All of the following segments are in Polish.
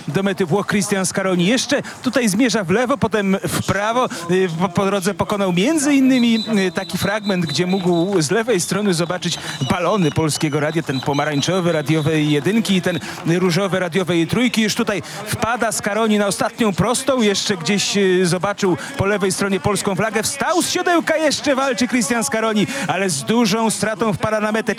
do mety Włoch Cristian Scaroni. Jeszcze tutaj zmierza w lewo, potem w prawo. Po drodze pokonał między innymi taki fragment, gdzie mógł z lewej strony zobaczyć balony Polskiego Radia, ten pomarańczowy radiowej jedynki i ten różowy radiowej trójki. Już tutaj wpada Scaroni na ostatnią prostą, jeszcze gdzieś zobaczył po lewej stronie polską flagę, wstał z siodełka, jeszcze walczy Cristian Scaroni, ale z dużą stratą wpada na metę.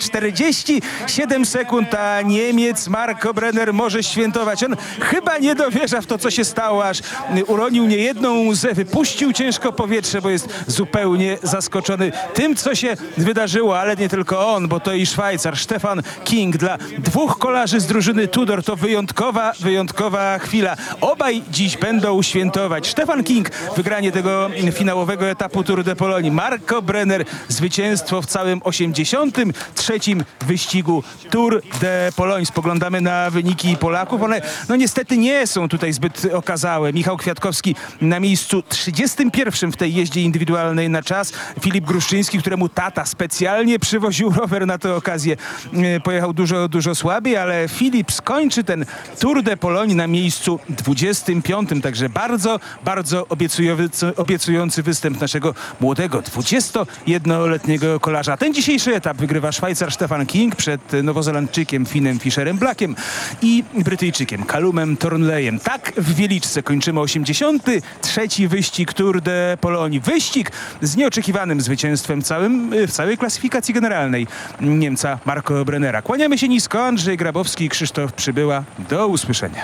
47 sekund, a Niemiec Marco Brenner może świętować. On chyba nie dowierza w to, co się stało, aż uronił niejedną łzę, wypuścił ciężko powietrze, bo jest zupełnie zaskoczony tym, co się wydarzyło, ale nie tylko on, bo to i Szwajcar Stefan King. Dla dwóch kolarzy z drużyny Tudor to wyjątkowa chwila. Obaj dziś będą świętować. Stefan King, wygranie tego finałowego etapu Tour de Pologne. Marco Brenner, zwycięstwo w całym 83. wyścigu Tour de Pologne. Spoglądamy na wyniki Polaków. One niestety nie są tutaj zbyt okazałe. Michał Kwiatkowski na miejscu 31 w tej jeździe indywidualnej na czas. Filip Gruszczyński, któremu tata specjalnie przywoził rower na tę okazję, pojechał dużo słabiej, ale Filip skończy ten Tour de Pologne na miejscu 25. Także bardzo obiecujący występ naszego młodego 21-letniego kolarza. Ten dzisiejszy etap wygrywa Szwajcar Stefan King przed Nowozelandczykiem Finnem Fisherem Blackiem i Brytyjczykiem Callumem Thornleyem. Tak w Wieliczce kończymy 83. wyścig Tour de Pologne. Wyścig z nieoczekiwanym zwycięstwem w całej klasyfikacji generalnej Niemca Marco Brennera. Kłaniamy się nisko. Andrzej Grabowski i Krzysztof Przybyła. Do usłyszenia.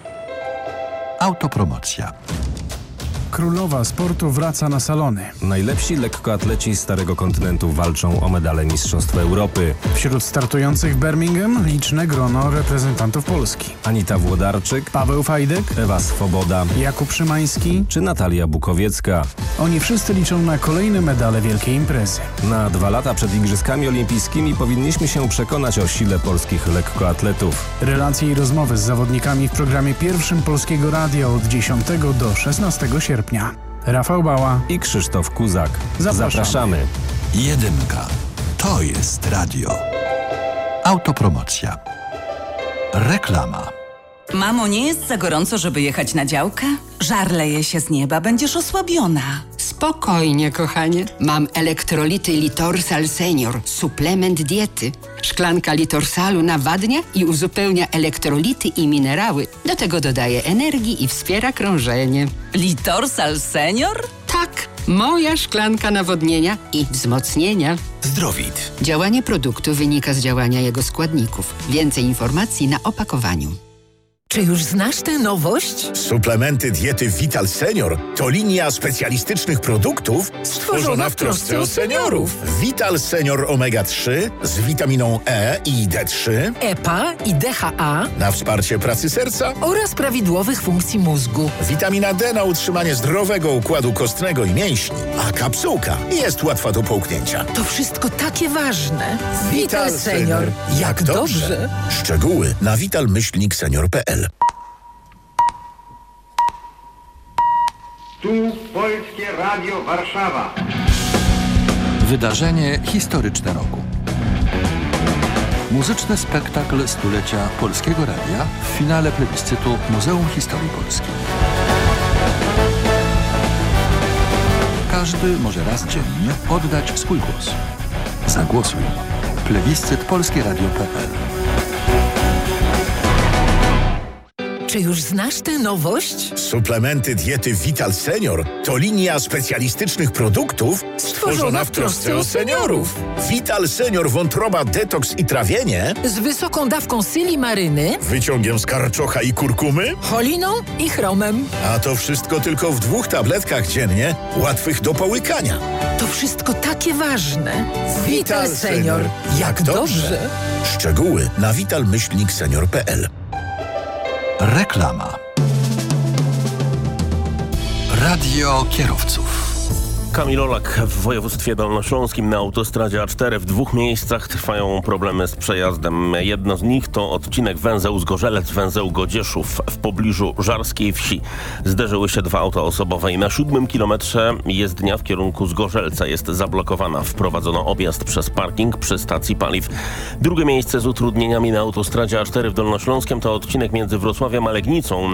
Autopromocja. Królowa sportu wraca na salony. Najlepsi lekkoatleci Starego Kontynentu walczą o medale Mistrzostw Europy. Wśród startujących w Birmingham liczne grono reprezentantów Polski. Anita Włodarczyk, Paweł Fajdek, Ewa Swoboda, Jakub Szymański czy Natalia Bukowiecka. Oni wszyscy liczą na kolejne medale wielkiej imprezy. Na 2 lata przed Igrzyskami Olimpijskimi powinniśmy się przekonać o sile polskich lekkoatletów. Relacje i rozmowy z zawodnikami w programie pierwszym Polskiego Radia od 10 do 16 sierpnia. Rafał Bała I Krzysztof Kuzak. Zapraszamy. Jedynka. To jest radio. Autopromocja. Reklama. Mamo, nie jest za gorąco, żeby jechać na działkę? Żar leje się z nieba, będziesz osłabiona. Spokojnie, kochanie. Mam elektrolity Litorsal Senior, suplement diety. Szklanka Litorsalu nawadnia i uzupełnia elektrolity i minerały. Do tego dodaje energii i wspiera krążenie. Litorsal Senior? Tak, moja szklanka nawodnienia i wzmocnienia. Zdrowit. Działanie produktu wynika z działania jego składników. Więcej informacji na opakowaniu. Czy już znasz tę nowość? Suplementy diety Vital Senior to linia specjalistycznych produktów stworzona w trosce o seniorów. Vital Senior Omega 3 z witaminą E i D3, EPA i DHA na wsparcie pracy serca oraz prawidłowych funkcji mózgu. Witamina D na utrzymanie zdrowego układu kostnego i mięśni, a kapsułka jest łatwa do połknięcia. To wszystko takie ważne. Vital Senior. Jak dobrze. Szczegóły na vital-senior.pl. Tu Polskie Radio Warszawa. Wydarzenie historyczne roku. Muzyczny spektakl stulecia Polskiego Radia w finale plebiscytu Muzeum Historii Polski. Każdy może raz dziennie oddać swój głos. Zagłosuj. Plebiscyt polskieradio.pl. Czy już znasz tę nowość? Suplementy diety Vital Senior to linia specjalistycznych produktów stworzona w trosce o seniorów. Vital Senior wątroba, detoks i trawienie Z wysoką dawką silimaryny, wyciągiem z karczocha i kurkumy, choliną i chromem. a to wszystko tylko w 2 tabletkach dziennie, łatwych do połykania. To wszystko takie ważne. Vital Senior. Jak dobrze. Szczegóły na vital-senior.pl. Reklama. Radio kierowców. Kamil Olak w województwie dolnośląskim na autostradzie A4 w 2 miejscach trwają problemy z przejazdem. Jedno z nich to odcinek węzeł Zgorzelec-węzeł Godzieszów w pobliżu Żarskiej Wsi. Zderzyły się 2 auta osobowe i na 7 kilometrze jezdnia w kierunku Zgorzelca jest zablokowana. Wprowadzono objazd przez parking przy stacji paliw. Drugie miejsce z utrudnieniami na autostradzie A4 w Dolnośląskiem to odcinek między Wrocławiem a Legnicą